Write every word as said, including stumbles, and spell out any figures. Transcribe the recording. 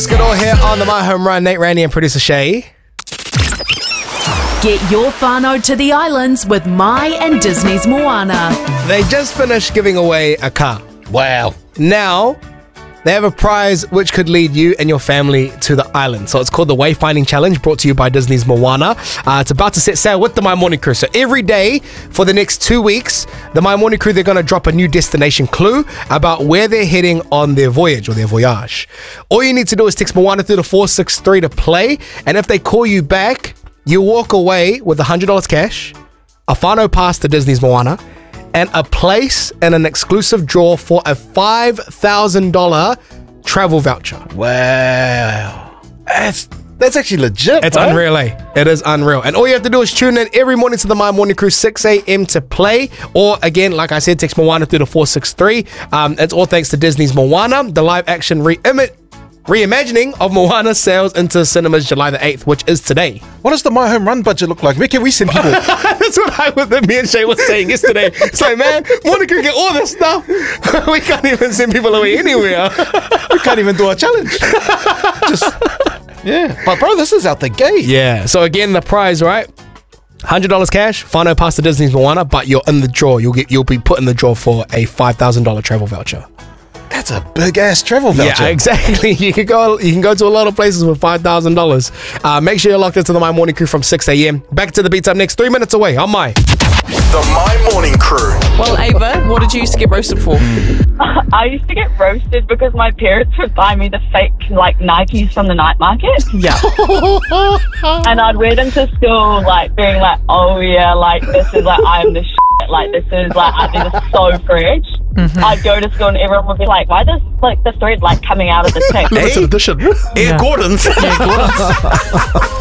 Let's get all here on the My Home Run. Nate, Randy and producer Shay. Get your whānau to the islands with My and Disney's Moana. They just finished giving away a car. Wow. Now, they have a prize which could lead you and your family to the island. So it's called the Wayfinding Challenge, brought to you by Disney's Moana. Uh, it's about to set sail with the My Morning Crew. So every day for the next two weeks, the My Morning Crew, they're going to drop a new destination clue about where they're heading on their voyage or their voyage. All you need to do is text Moana through to four six three to play. And if they call you back, you walk away with one hundred dollars cash, a whānau pass to Disney's Moana, and a place in an exclusive draw for a five thousand dollars travel voucher. Wow. That's that's actually legit. It's bro. unreal, eh? It is unreal. And all you have to do is tune in every morning to the My Morning Crew, six a.m. to play. Or again, like I said, text Moana through to four six three. Um, it's all thanks to Disney's Moana, the live action re-image. Reimagining of Moana sails into cinemas July the eighth, which is today. What does the My Home Run budget look like? Where can we send people? That's what I was, me and Shay was saying yesterday. It's like, man, Monica get all this stuff. We can't even send people away anywhere. We can't even do our challenge. Just, yeah. But bro, this is out the gate. Yeah. So again, the prize, right? one hundred dollars cash, whānau pass to Disney's Moana, but you're in the draw. You'll get, you'll be put in the draw for a five thousand dollars travel voucher. That's a big ass travel voucher. Yeah, exactly. You can go. You can go to a lot of places with five thousand dollars. Uh, make sure you're locked into the My Morning Crew from six a.m. Back to the beats up next. Three minutes away on My. The My Morning Crew. Well, Ava, what did you used to get roasted for? I used to get roasted because my parents would buy me the fake, like, Nikes from the night market. Yeah. And I'd wear them to school, like, being like, oh, yeah, like, this is, like, I'm the shit. Like, this is, like, I think it's so fresh. Mm-hmm. I'd go to school and everyone would be like, why does, like, the thread, like, coming out of the tape? Limited edition. Yeah. Air Gordon's. Yeah, Gordon's.